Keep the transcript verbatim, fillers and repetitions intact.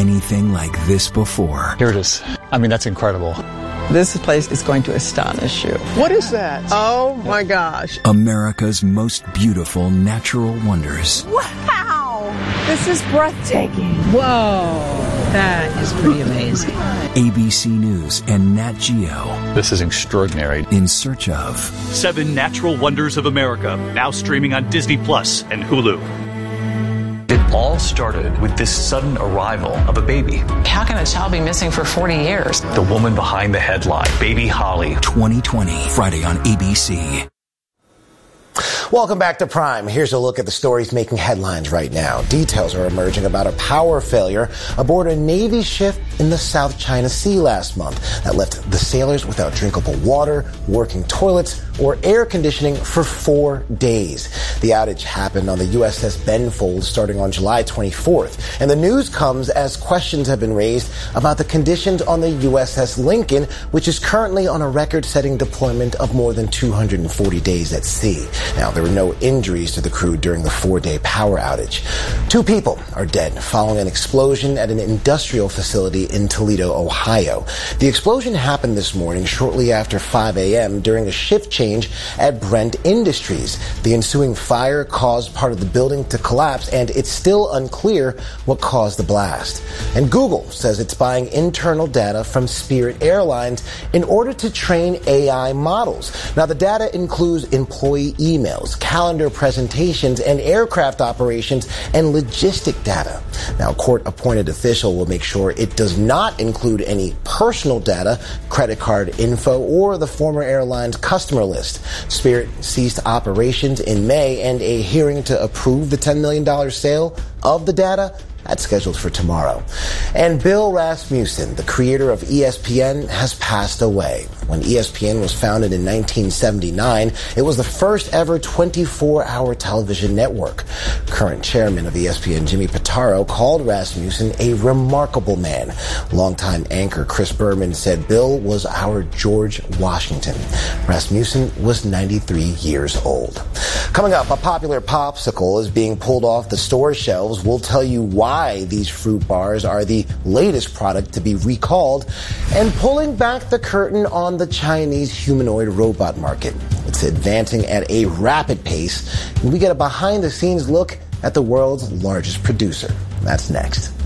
anything like this before. Here it is. I mean, that's incredible. This place is going to astonish you. What is that? Oh, my gosh. America's most beautiful natural wonders. Wow! This is breathtaking. Whoa, that is pretty amazing. A B C News and Nat Geo. This is extraordinary. In search of Seven Natural Wonders of America, now streaming on Disney Plus and Hulu. It all started with this sudden arrival of a baby. How can a child be missing for forty years? The woman behind the headline, Baby Holly. twenty twenty, Friday on A B C. Welcome back to Prime. Here's a look at the stories making headlines right now. Details are emerging about a power failure aboard a Navy ship in the South China Sea last month that left the sailors without drinkable water, working toilets, or air conditioning for four days. The outage happened on the U S S Benfold starting on July twenty-fourth. And the news comes as questions have been raised about the conditions on the U S S Lincoln, which is currently on a record-setting deployment of more than two hundred forty days at sea. Now, there were no injuries to the crew during the four-day power outage. Two people are dead following an explosion at an industrial facility in Toledo, Ohio. The explosion happened this morning shortly after five a.m. during a shift change at Brent Industries. The ensuing fire caused part of the building to collapse, and it's still unclear what caused the blast. And Google says it's buying internal data from Spirit Airlines in order to train A I models. Now, the data includes employee emails, calendar presentations, and aircraft operations and logistic data. Now, a court-appointed official will make sure it does not include any personal data, credit card info, or the former airline's customer list. Spirit ceased operations in May, and a hearing to approve the ten million dollars sale of the data that's scheduled for tomorrow. And Bill Rasmussen, the creator of E S P N, has passed away. When E S P N was founded in nineteen seventy-nine, it was the first ever twenty-four hour television network. Current chairman of E S P N, Jimmy Pitaro, called Rasmussen a remarkable man. Longtime anchor Chris Berman said Bill was our George Washington. Rasmussen was ninety-three years old. Coming up, a popular popsicle is being pulled off the store shelves. We'll tell you why these fruit bars are the latest product to be recalled, and pulling back the curtain on the Chinese humanoid robot market. It's advancing at a rapid pace, and we get a behind-the-scenes look at the world's largest producer. That's next.